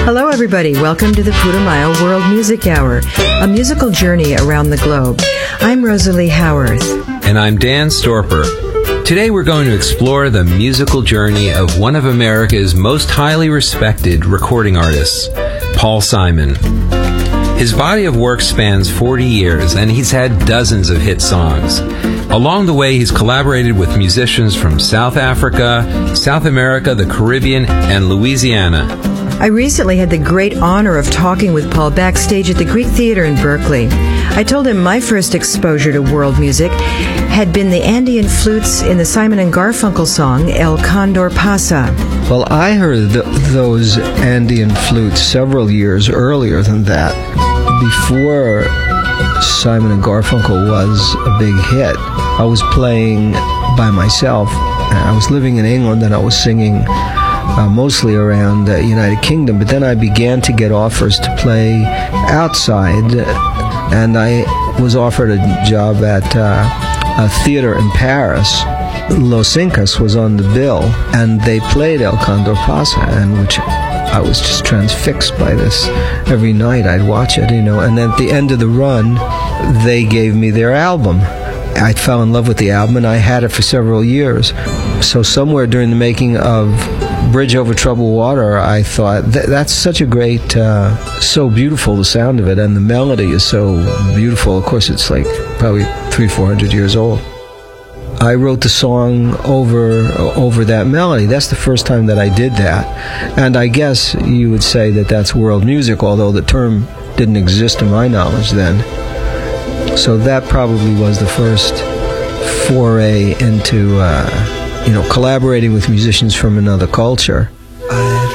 Hello, everybody. Welcome to the Putumayo World Music Hour, a musical journey around the globe. I'm Rosalie Howarth. And I'm Dan Storper. Today we're going to explore the musical journey of one of America's most highly respected recording artists, Paul Simon. His body of work spans 40 years, and he's had dozens of hit songs. Along the way, he's collaborated with musicians from South Africa, South America, the Caribbean, and Louisiana. I recently had the great honor of talking with Paul backstage at the Greek Theater in Berkeley. I told him my first exposure to world music had been the Andean flutes in the Simon and Garfunkel song, El Condor Pasa. Well, I heard those Andean flutes several years earlier than that. Before Simon and Garfunkel was a big hit, I was playing by myself. I was living in England and I was singing mostly around the United Kingdom, but then I began to get offers to play outside, and I was offered a job at a theater in Paris. Los Incas was on the bill, and they played El Condor Pasa, and which I was just transfixed by this. Every night I'd watch it, and at the end of the run, they gave me their album. I fell in love with the album, and I had it for several years. So somewhere during the making of Bridge Over Troubled Water, I thought, that's such a great, so beautiful, the sound of it, and the melody is so beautiful. Of course, it's like probably 300-400 years old. I wrote the song over that melody. That's the first time that I did that. And I guess you would say that that's world music, although the term didn't exist to my knowledge then. So that probably was the first foray into collaborating with musicians from another culture.